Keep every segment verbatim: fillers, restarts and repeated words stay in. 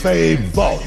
Same volume.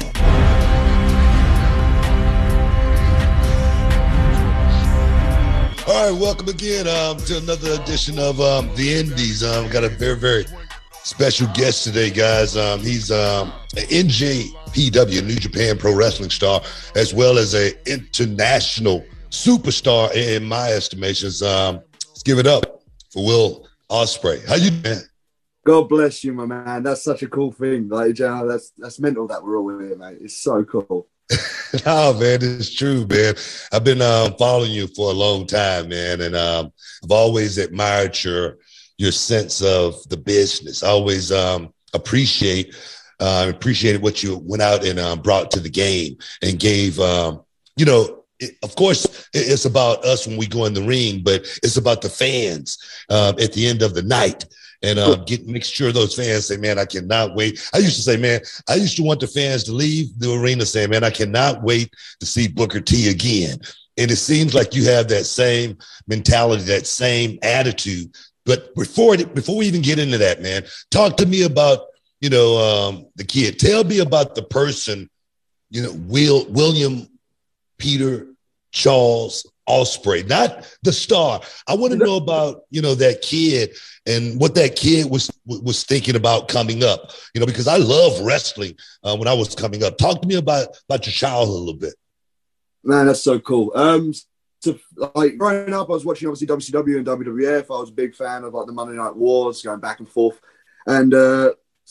All right, welcome again um, to another edition of um, The Indies. Um, we've got a very, very special guest today, guys. Um, he's um, an N J P W, New Japan Pro Wrestling star, as well as an international superstar in my estimations. Um, let's give it up for Will Ospreay. How you doing? God bless you, my man. That's such a cool thing. Like, you know, that's that's mental that we're all here, mate. It's so cool. No, man, it's true, man. I've been um, following you for a long time, man, and um, I've always admired your your sense of the business. I always um, appreciate uh, appreciated what you went out and um, brought to the game and gave. Um, you know, it, of course, it's about us when we go in the ring, but it's about the fans um, at the end of the night. And uh, get make sure those fans say, man, I cannot wait. I used to say, man, I used to want the fans to leave the arena saying, man, I cannot wait to see Booker T again. And it seems like you have that same mentality, that same attitude. But before it, before we even get into that, man, talk to me about, you know, um, the kid. Tell me about the person, you know, Will William Peter Charles Ospreay, not the star. I want to know about, you know, that kid and what that kid was was thinking about coming up, you know, because I love wrestling uh, when I was coming up. Talk to me about, about your childhood a little bit. Man, that's so cool. Um, so, like, growing up, I was watching, obviously, W C W and W W F. I was a big fan of, like, the Monday Night Wars, going back and forth. And uh,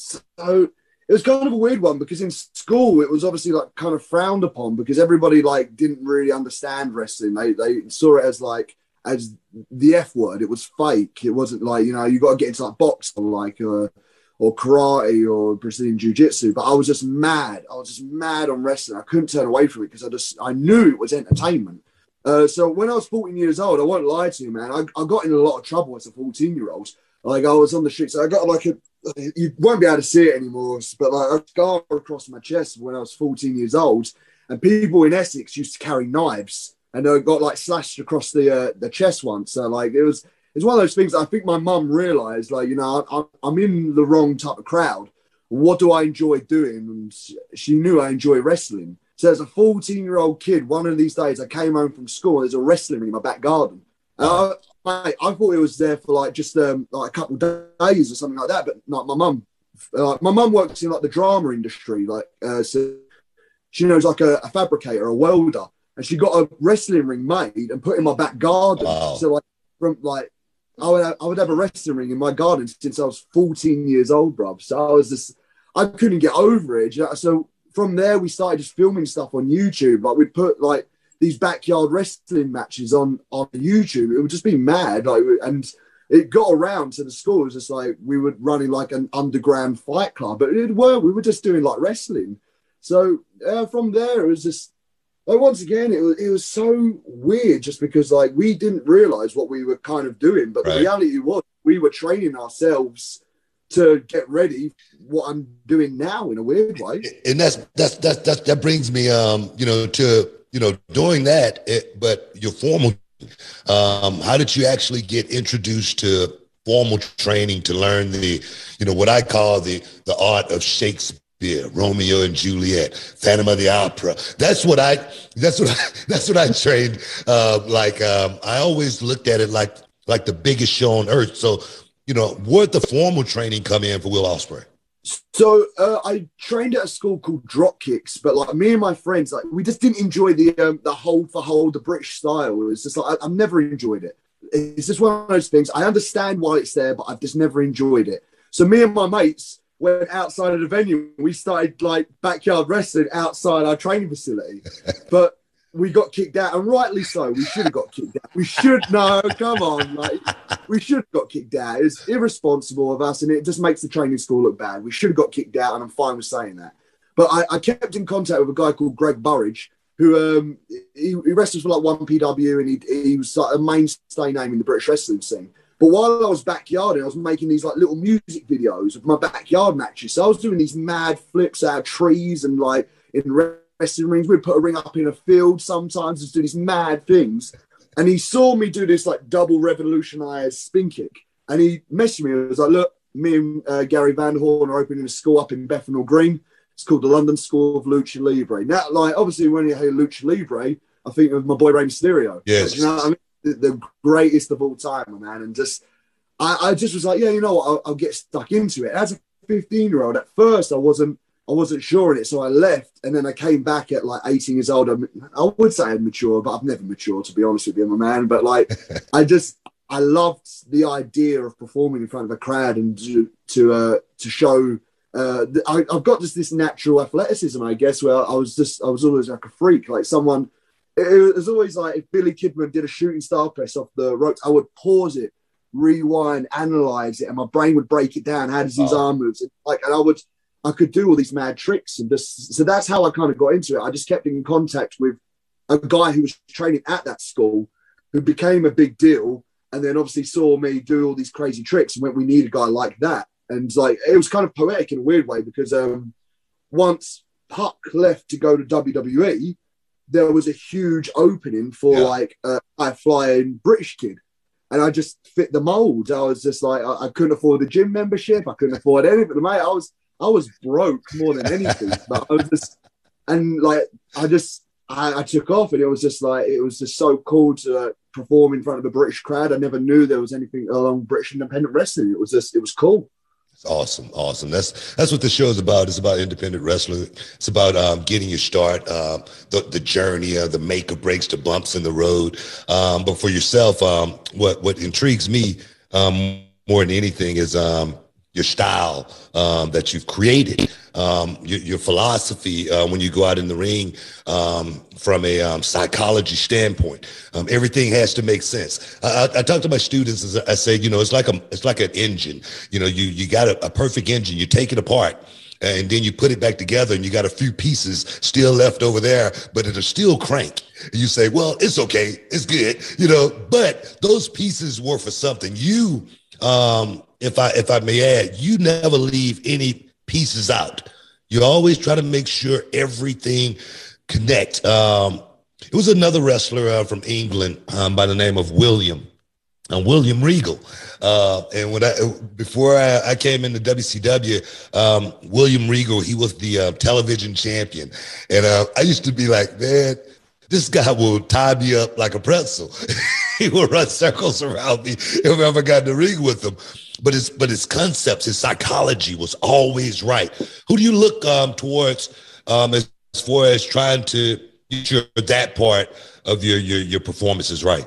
so it was kind of a weird one because in school, it was obviously, like, kind of frowned upon because everybody, like, didn't really understand wrestling. They, they saw it as, like, as the F word. It was fake. It wasn't like, you know, you got to get into like boxing or like uh, or karate or Brazilian jiu-jitsu. But I was just mad. I was just mad on wrestling. I couldn't turn away from it because I just I knew it was entertainment. Uh, so when I was fourteen years old, I won't lie to you, man. I, I got in a lot of trouble as a fourteen-year-old. Like I was on the streets. I got like a you won't be able to see it anymore, but like a scar across my chest when I was fourteen years old. And people in Essex used to carry knives. And I got like slashed across the uh, the chest once. So like it was it's one of those things. I think my mum realised, like, you know, I, I'm in the wrong type of crowd. What do I enjoy doing? And she knew I enjoy wrestling. So as a fourteen year old kid, one of these days I came home from school. And there's a wrestling ring in my back garden. And I, mate, I thought it was there for like just um, like a couple of days or something like that. But like my mum, uh, my mum works in like the drama industry. Like uh, so she knows like a, a fabricator, a welder. And she got a wrestling ring made and put in my back garden. Wow. So like, from like, I would have, I would have a wrestling ring in my garden since I was fourteen years old, bruv. So I was just, I couldn't get over it. You know? So from there, we started just filming stuff on YouTube. Like we'd put like these backyard wrestling matches on on YouTube. It would just be mad, like, and it got around to the school. It was just like we were running like an underground fight club, but it were we were just doing like wrestling. So uh, from there, it was just. Like once again, it was it was so weird just because like we didn't realize what we were kind of doing, but right. The reality was we were training ourselves to get ready what I'm doing now in a weird way. And that's that's that's, that's that brings me um you know to you know doing that, it, but your formal um how did you actually get introduced to formal training to learn the you know what I call the the art of Shakespeare? Yeah, Romeo and Juliet, Phantom of the Opera. That's what I. That's what. I, that's what I trained. Uh, like um, I always looked at it like like the biggest show on earth. So you know, where'd the formal training come in for Will Ospreay? So uh, I trained at a school called Dropkicks, but like me and my friends, like we just didn't enjoy the um, the hold for hold, the British style. It was just like I, I've never enjoyed it. It's just one of those things. I understand why it's there, but I've just never enjoyed it. So me and my mates went outside of the venue. We started like backyard wrestling outside our training facility, but we got kicked out, and rightly so. We should have got kicked out. We should no, come on, like we should have got kicked out. It's irresponsible of us, and it just makes the training school look bad. We should have got kicked out, and I'm fine with saying that. But I, I kept in contact with a guy called Greg Burridge, who um, he, he wrestles for like one P W, and he he was like a mainstay name in the British wrestling scene. But while I was backyarding, I was making these like little music videos of my backyard matches. So I was doing these mad flips out of trees and like in wrestling rings. We'd put a ring up in a field sometimes, just do these mad things. And he saw me do this like double revolutionized spin kick. And he messaged me. He was like, look, me and uh, Gary Vanderhorn are opening a school up in Bethnal Green. It's called the London School of Lucha Libre. Now, like, obviously, when you hear Lucha Libre, I think of my boy Rey Mysterio. Yes. Like, you know what I mean? The, the greatest of all time, man. And just, I, I just was like, yeah, you know what? I'll, I'll get stuck into it. As a fifteen-year-old, at first, I wasn't, I wasn't sure in it, so I left, and then I came back at like eighteen years old. I would say I'm mature, but I've never matured, to be honest with you, my man. But like, I just, I loved the idea of performing in front of a crowd and to to, uh, to show. Uh, I, I've got just this natural athleticism, I guess, where I was just, I was always like a freak, like someone. It was always like if Billy Kidman did a shooting star press off the ropes, I would pause it, rewind, analyze it, and my brain would break it down. How does his oh. arm move? Like, and I would. I could do all these mad tricks. And just, so that's how I kind of got into it. I just kept in contact with a guy who was training at that school who became a big deal. And then obviously saw me do all these crazy tricks and went, we need a guy like that. And like, it was kind of poetic in a weird way because um, once Puck left to go to W W E, there was a huge opening for yeah. like a high-flying British kid. And I just fit the mold. I was just like, I, I couldn't afford the gym membership. I couldn't afford anything. Mate, I was, I was broke more than anything, but I was just, and like, I just, I, I took off and it was just like, it was just so cool to uh, perform in front of a British crowd. I never knew there was anything along British independent wrestling. It was just, it was cool. It's awesome. Awesome. That's, that's what the show is about. It's about independent wrestling. It's about um, getting your start, uh, the, the journey, uh, the make or breaks, the bumps in the road. Um, but for yourself, um, what, what intrigues me um, more than anything is, um, your style um, that you've created, um, your, your philosophy uh, when you go out in the ring um, from a um, psychology standpoint. Um, everything has to make sense. I, I, I talk to my students as I say, you know, it's like a, it's like an engine. You know, you you got a, a perfect engine. You take it apart, and then you put it back together, and you got a few pieces still left over there, but it'll still crank. And you say, well, it's okay, it's good, you know. But those pieces were for something. You. Um, if I if I may add, you never leave any pieces out. You always try to make sure everything connect. Um, it was another wrestler uh, from England um, by the name of William, uh, William Regal. Uh, and when I before I, I came into W C W, um, William Regal, he was the uh, television champion, and uh, I used to be like, man, this guy will tie me up like a pretzel. He will run circles around me if I ever got in the ring with him. But his but his concepts, his psychology was always right. Who do you look um, towards um, as, as far as trying to get your, that part of your your, your performances right?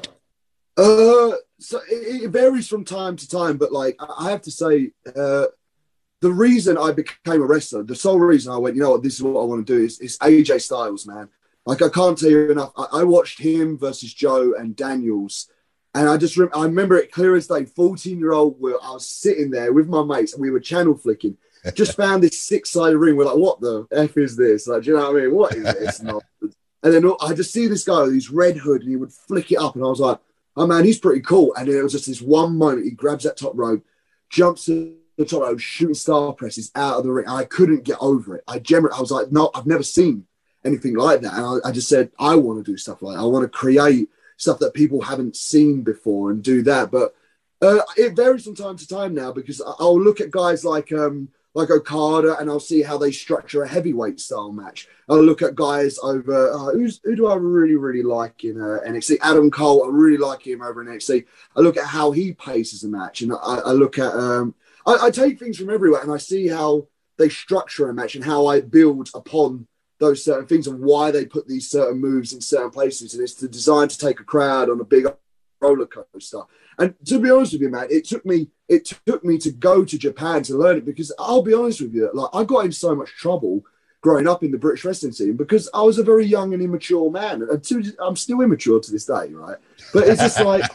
Uh, so it, it varies from time to time, but like I have to say, uh, the reason I became a wrestler, the sole reason I went, you know what, this is what I want to do is, is A J Styles, man. Like, I can't tell you enough. I, I watched him versus Joe and Daniels, and I just rem- I remember it clear as day. fourteen-year-old Will, I was sitting there with my mates, and we were channel flicking. Just found this six-sided ring. We're like, what the F is this? Like, do you know what I mean? What is this? And then I just see this guy with his red hood, and he would flick it up, and I was like, oh, man, he's pretty cool. And then it was just this one moment. He grabs that top rope, jumps to the top rope, shooting star presses out of the ring. And I couldn't get over it. I generally, I was like, no, I've never seen anything like that. And I, I just said, I want to do stuff like that. I want to create stuff that people haven't seen before and do that. But uh, it varies from time to time now because I'll look at guys like um, like Okada and I'll see how they structure a heavyweight style match. I'll look at guys over, uh, who's, who do I really, really like in uh, N X T? Adam Cole, I really like him over in N X T. I look at how he paces a match and I, I look at, um, I, I take things from everywhere and I see how they structure a match and how I build upon those certain things and why they put these certain moves in certain places. And it's to designed to take a crowd on a big roller coaster. And to be honest with you, man, it took me it took me to go to Japan to learn it because I'll be honest with you, like I got in so much trouble growing up in the British wrestling scene because I was a very young and immature man. And to, I'm still immature to this day, right? But it's just like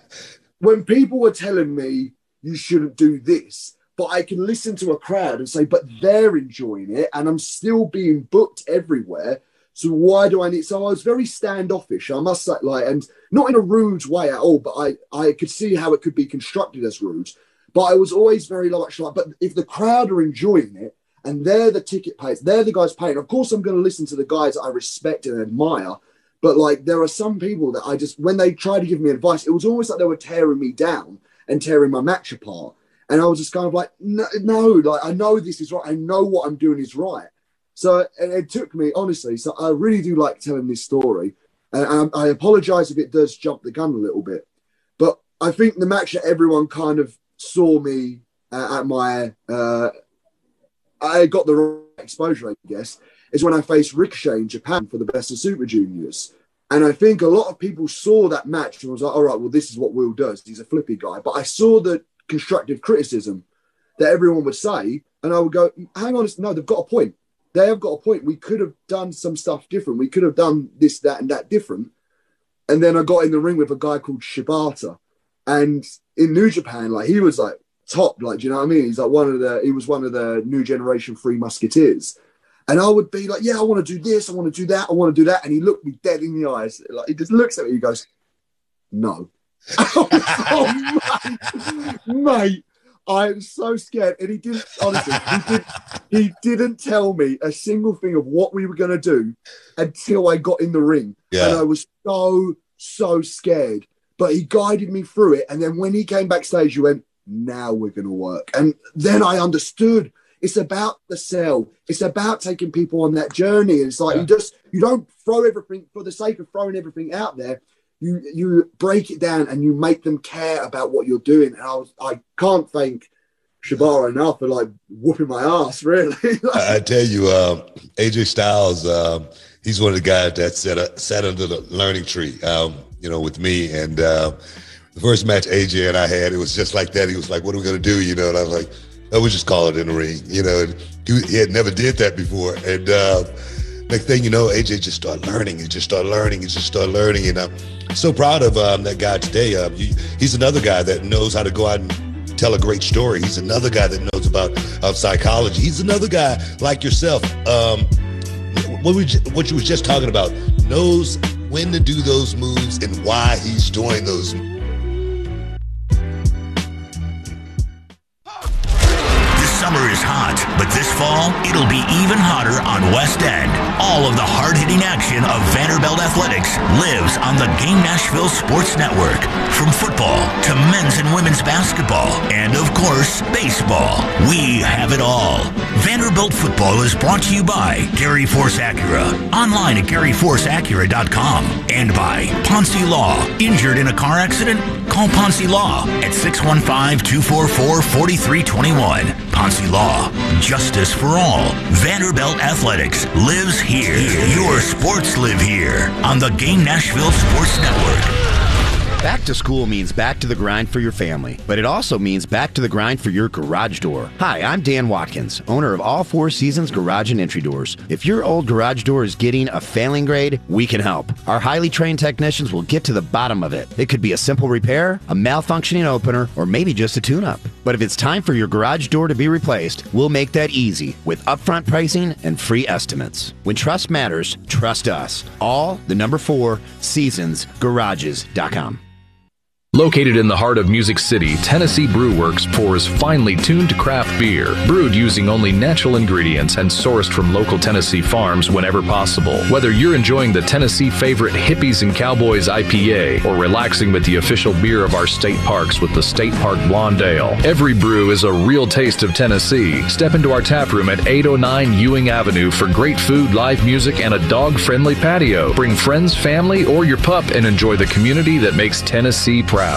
when people were telling me you shouldn't do this, but I can listen to a crowd and say, but they're enjoying it and I'm still being booked everywhere. So why do I need... So I was very standoffish, I must say, like, and not in a rude way at all, but I, I could see how it could be constructed as rude. But I was always very much like, but if the crowd are enjoying it and they're the ticket payers, they're the guys paying, of course I'm going to listen to the guys that I respect and admire. But like, there are some people that I just, when they try to give me advice, it was almost like they were tearing me down and tearing my match apart. And I was just kind of like, no, no, like I know this is right. I know what I'm doing is right. So it, it took me, honestly, so I really do like telling this story. And I, I apologize if it does jump the gun a little bit. But I think the match that everyone kind of saw me uh, at my, uh, I got the right exposure, I guess, is when I faced Ricochet in Japan for the Best of Super Juniors. And I think a lot of people saw that match and was like, all right, well, this is what Will does. He's a flippy guy. But I saw the constructive criticism that everyone would say, and I would go, hang on, no, they've got a point. They have got a point. We could have done some stuff different. We could have done this, that, and that different. And then I got in the ring with a guy called Shibata. And in New Japan, like, he was like top, like, do you know what I mean? He's like one of the, he was one of the new generation Three Musketeers. And I would be like, yeah, I want to do this. I want to do that. I want to do that. And he looked me dead in the eyes. Like, he just looks at me. He goes, no. Oh, mate, mate. I'm so scared. And he didn't, honestly, he, did, he didn't tell me a single thing of what we were going to do until I got in the ring. Yeah. And I was so, so scared. But he guided me through it. And then when he came backstage, he went, now we're going to work. And then I understood. It's about the sell. It's about taking people on that journey. It's like, yeah. you just, you don't throw everything for the sake of throwing everything out there. You you break it down and you make them care about what you're doing. And I was, I can't thank Shibata enough for like whooping my ass, really. I, I tell you, uh, A J Styles, uh, he's one of the guys that sat, uh, sat under the learning tree, um, you know, with me. And uh, the first match A J and I had, it was just like that. He was like, what are we going to do? You know, and I was like, oh, we just call it in the ring. You know, and he, he had never did that before. And uh, next thing you know, A J just started learning. He just started learning. He just started learning. And I'm so proud of um, that guy today. Uh, he, he's another guy that knows how to go out and tell a great story. He's another guy that knows about uh, psychology. He's another guy like yourself. Um, what, we, what you was just talking about, knows when to do those moves and why he's doing those moves. Summer is hot, but this fall, it'll be even hotter on West End. All of the hard-hitting action of Vanderbilt Athletics lives on the Game Nashville Sports Network. From football to men's and women's basketball, and of course, baseball. We have it all. Vanderbilt football is brought to you by Gary Force Acura, online at gary force acura dot com, and by Ponce Law. Injured in a car accident? Call Ponce Law at six one five, two four four, four three two one. Ponce Law, justice for all. Vanderbilt Athletics lives here. Your sports live here on the Game Nashville Sports Network. Back to school means back to the grind for your family, but it also means back to the grind for your garage door. Hi, I'm Dan Watkins, owner of All Four Seasons Garage and Entry Doors. If your old garage door is getting a failing grade, we can help. Our highly trained technicians will get to the bottom of it. It could be a simple repair, a malfunctioning opener, or maybe just a tune-up. But if it's time for your garage door to be replaced, we'll make that easy with upfront pricing and free estimates. When trust matters, trust us. All, the number four, seasons garages dot com. Located in the heart of Music City, Tennessee Brew Works pours finely tuned craft beer, brewed using only natural ingredients and sourced from local Tennessee farms whenever possible. Whether you're enjoying the Tennessee favorite Hippies and Cowboys I P A or relaxing with the official beer of our state parks with the State Park Blonde Ale, every brew is a real taste of Tennessee. Step into our tap room at eight oh nine Ewing Avenue for great food, live music, and a dog-friendly patio. Bring friends, family, or your pup and enjoy the community that makes Tennessee proud.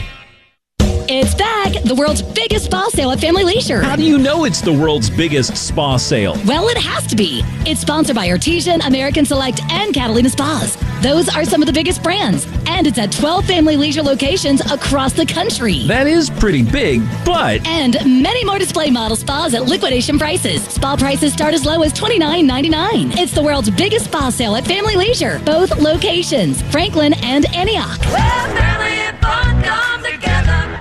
It's back! The world's biggest spa sale at Family Leisure. How do you know it's the world's biggest spa sale? Well, it has to be. It's sponsored by Artesian, American Select, and Catalina Spas. Those are some of the biggest brands. And it's at twelve Family Leisure locations across the country. That is pretty big, but... And many more display model spas at liquidation prices. Spa prices start as low as twenty-nine ninety-nine. It's the world's biggest spa sale at Family Leisure. Both locations, Franklin and Antioch. Where family and fun come together.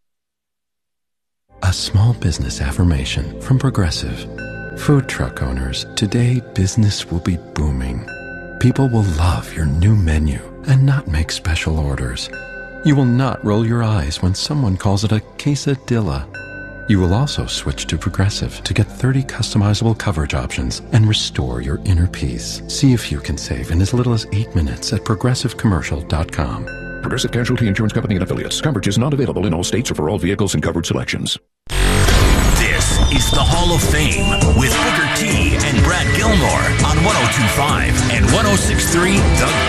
A small business affirmation from Progressive. Food truck owners, today business will be booming. People will love your new menu and not make special orders. You will not roll your eyes when someone calls it a quesadilla. You will also switch to Progressive to get thirty customizable coverage options and restore your inner peace. See if you can save in as little as eight minutes at progressive commercial dot com. Progressive Casualty Insurance Company and Affiliates. Coverage is not available in all states or for all vehicles and covered selections. This is the Hall of Fame with Booker T and Brad Gilmore on one oh two point five and one oh six point three The